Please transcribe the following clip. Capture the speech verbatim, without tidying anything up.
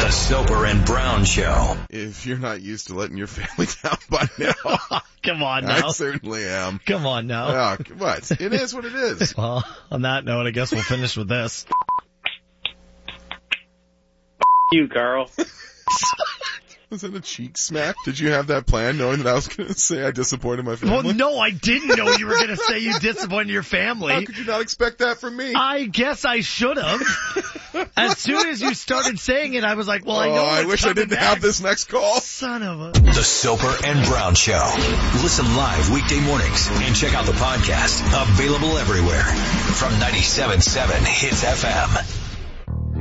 The Soper and Brown Show. If you're not used to letting your family down by now, Come on now. I certainly am. Come on now. Oh, what? It is what it is. Well, on that note, I guess we'll finish with this. You, Carl. Was that a cheek smack? Did you have that plan, knowing that I was going to say I disappointed my family? Well, no, I didn't know you were going to say you disappointed your family. How could you not expect that from me? I guess I should have. As soon as you started saying it, I was like, well, I oh, know I what's wish I didn't next. have this next call. Son of a... The Soper and Brown Show. Listen live weekday mornings and check out the podcast. Available everywhere. From ninety-seven point seven Hits F M.